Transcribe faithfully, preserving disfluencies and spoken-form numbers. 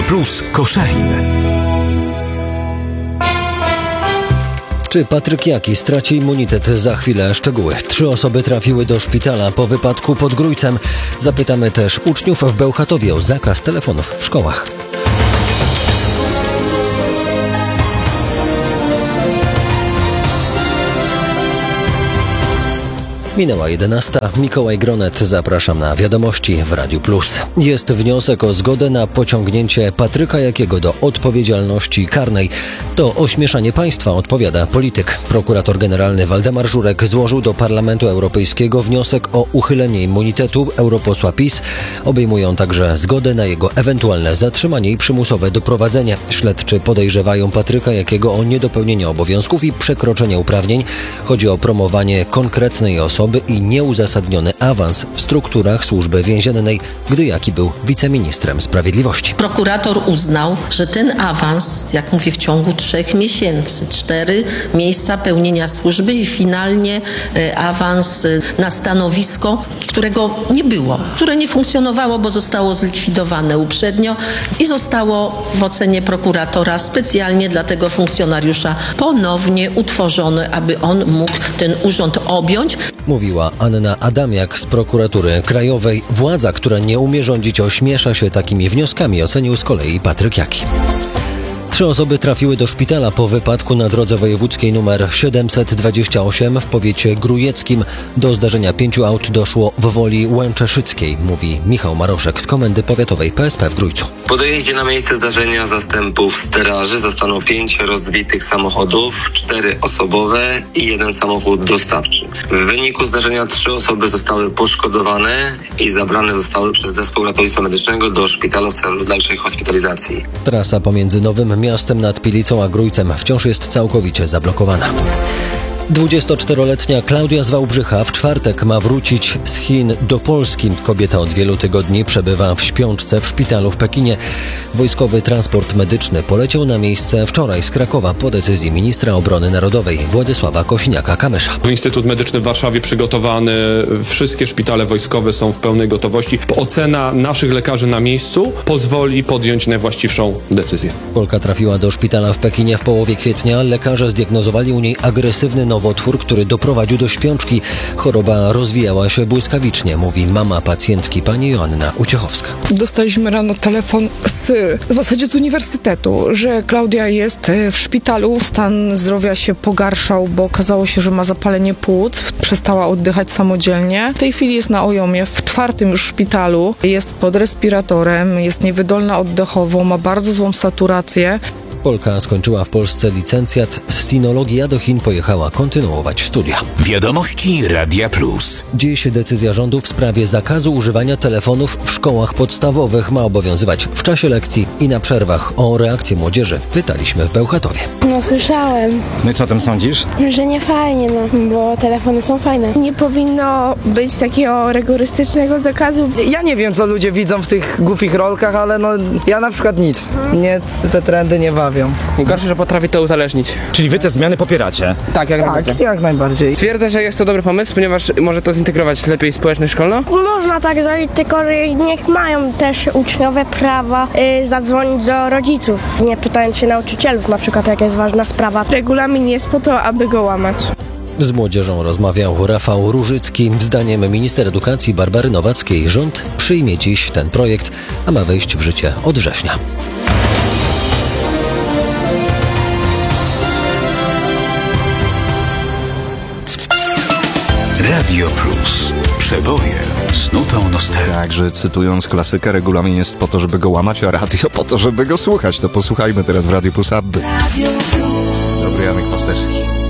Plus Koszalin. Czy Patryk Jaki straci immunitet? Za chwilę szczegóły. Trzy osoby trafiły do szpitala po wypadku pod Grójcem. Zapytamy też uczniów w Bełchatowie o zakaz telefonów w szkołach. Minęła jedenasta. Mikołaj Gronet, zapraszam na wiadomości w Radiu Plus. Jest wniosek o zgodę na pociągnięcie Patryka Jakiego do odpowiedzialności karnej. To ośmieszanie państwa, odpowiada polityk. Prokurator generalny Waldemar Żurek złożył do Parlamentu Europejskiego wniosek o uchylenie immunitetu europosła PiS. Obejmują także zgodę na jego ewentualne zatrzymanie i przymusowe doprowadzenie. Śledczy podejrzewają Patryka Jakiego o niedopełnienie obowiązków i przekroczenie uprawnień. Chodzi o promowanie konkretnej osoby i nieuzasadniony awans w strukturach Służby Więziennej, gdy Jaki był wiceministrem sprawiedliwości. Prokurator uznał, że ten awans, jak mówię, w ciągu trzech miesięcy, cztery miejsca pełnienia służby i finalnie awans na stanowisko, którego nie było, które nie funkcjonowało, bo zostało zlikwidowane uprzednio i zostało w ocenie prokuratora specjalnie dla tego funkcjonariusza ponownie utworzone, aby on mógł ten urząd objąć. Mówiła Anna Adamiak z Prokuratury Krajowej. Władza, która nie umie rządzić, ośmiesza się takimi wnioskami, ocenił z kolei Patryk Jaki. Trzy osoby trafiły do szpitala po wypadku na drodze wojewódzkiej nr siedemset dwadzieścia osiem w powiecie grójeckim. Do zdarzenia pięciu aut doszło w Woli Łęczeszyckiej, mówi Michał Maroszek z Komendy Powiatowej P S P w Grójcu. Po dojeździe na miejsce zdarzenia zastępów straży zastano pięć rozbitych samochodów, cztery osobowe i jeden samochód dostawczy. W wyniku zdarzenia trzy osoby zostały poszkodowane i zabrane zostały przez zespół ratownictwa medycznego do szpitala w celu dalszej hospitalizacji. Trasa pomiędzy Nowym Miastem nad Pilicą a Grójcem wciąż jest całkowicie zablokowana. dwudziestoczteroletnia Klaudia z Wałbrzycha w czwartek ma wrócić z Chin do Polski. Kobieta od wielu tygodni przebywa w śpiączce w szpitalu w Pekinie. Wojskowy transport medyczny poleciał na miejsce wczoraj z Krakowa po decyzji ministra obrony narodowej Władysława Kosiniaka-Kamysza. Instytut Medyczny w Warszawie przygotowany, wszystkie szpitale wojskowe są w pełnej gotowości. Ocena naszych lekarzy na miejscu pozwoli podjąć najwłaściwszą decyzję. Polka trafiła do szpitala w Pekinie w połowie kwietnia. Lekarze zdiagnozowali u niej agresywny nowotwór, który doprowadził do śpiączki. Choroba rozwijała się błyskawicznie, mówi mama pacjentki, pani Joanna Uciechowska. Dostaliśmy rano telefon z, w zasadzie z uniwersytetu, że Klaudia jest w szpitalu. Stan zdrowia się pogarszał, bo okazało się, że ma zapalenie płuc. Przestała oddychać samodzielnie. W tej chwili jest na Ojomie, w czwartym już szpitalu. Jest pod respiratorem, jest niewydolna oddechowo, ma bardzo złą saturację. Polka skończyła w Polsce licencjat z sinologii, a do Chin pojechała kontynuować studia. Wiadomości Radia Plus. Dziś decyzja rządu w sprawie zakazu używania telefonów w szkołach podstawowych ma obowiązywać w czasie lekcji i na przerwach. O reakcję młodzieży pytaliśmy w Bełchatowie. No słyszałem. No i co o tym sądzisz? Że nie fajnie, no, bo telefony są fajne. Nie powinno być takiego rygorystycznego zakazu. Ja nie wiem, co ludzie widzą w tych głupich rolkach, ale no ja na przykład nic. Mnie te trendy nie bawią. Gorsze, że potrafi to uzależnić. Czyli wy te zmiany popieracie? Tak, jak tak, najbardziej. jak najbardziej. Twierdzę, że jest to dobry pomysł, ponieważ może to zintegrować lepiej społeczność szkolną. Można tak zrobić, tylko niech mają też uczniowie prawa y, zadzwonić do rodziców, nie pytając się nauczycielów, na przykład jaka jest ważna sprawa. Regulamin jest po to, aby go łamać. Z młodzieżą rozmawiał Rafał Różycki. Zdaniem minister edukacji Barbary Nowackiej rząd przyjmie dziś ten projekt, a ma wejść w życie od września. Radio Plus. Przeboje z nutą nostalgii. Także cytując klasykę, regulamin jest po to, żeby go łamać, a radio po to, żeby go słuchać. To posłuchajmy teraz w Radio Plus Abby. Dobry, Janek Pasterski.